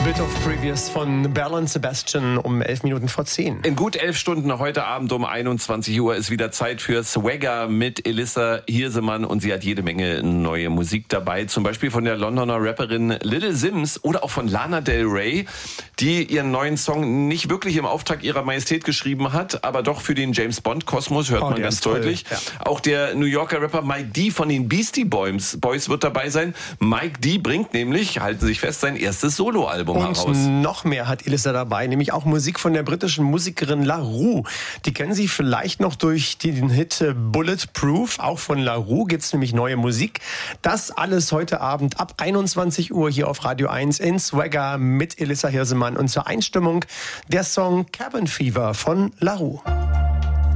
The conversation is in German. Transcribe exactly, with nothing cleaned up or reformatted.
Bit of Previous von Belle und Sebastian um elf Minuten vor zehn. In gut elf Stunden heute Abend um einundzwanzig Uhr ist wieder Zeit für Swagger mit Elissa Hirsemann und sie hat jede Menge neue Musik dabei, zum Beispiel von der Londoner Rapperin Little Simz oder auch von Lana Del Rey, die ihren neuen Song nicht wirklich im Auftrag ihrer Majestät geschrieben hat, aber doch für den James Bond Kosmos, hört oh, man ganz deutlich. Ja. Auch der New Yorker Rapper Mike D von den Beastie Boys, Boys wird dabei sein. Mike D bringt nämlich, halten Sie sich fest, sein erstes Soloalbum und heraus. Noch mehr hat Elissa dabei, nämlich auch Musik von der britischen Musikerin La Roux. Die kennen Sie vielleicht noch durch den Hit Bulletproof. Auch von La Roux gibt's nämlich neue Musik. Das alles heute Abend ab einundzwanzig Uhr hier auf Radio eins in Swagger mit Elissa Hirsemann. Und zur Einstimmung der Song Cabin Fever von La Roux.